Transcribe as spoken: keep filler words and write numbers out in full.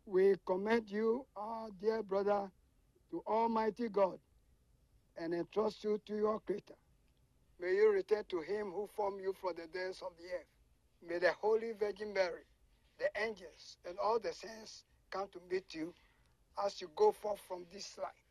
We commend you, our dear brother, to Almighty God and entrust you to your Creator. May you return to him who formed you from the depths of the earth. May the Holy Virgin Mary, the angels, and all the saints come to meet you as you go forth from this life.